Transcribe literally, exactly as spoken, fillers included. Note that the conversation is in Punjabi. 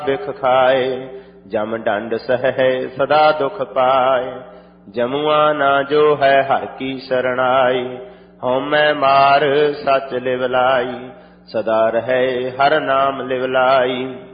ਬਿਖ ਖਾਏ। ਜਮ ਡੰਡ ਸਹੈ ਸਦਾ ਦੁਖ ਪਾਏ। ਜਮੁਆ ਨਾ ਜੋ ਹੈ ਹਰਿ ਕੀ ਸਰਣਾਈ। ਹਉਮੈ ਮਾਰ ਸਚ ਲਿਵ ਲਾਈ। ਸਦਾ ਰਹੈ ਹਰਿ ਨਾਮ ਲਿਵ ਲਾਈ।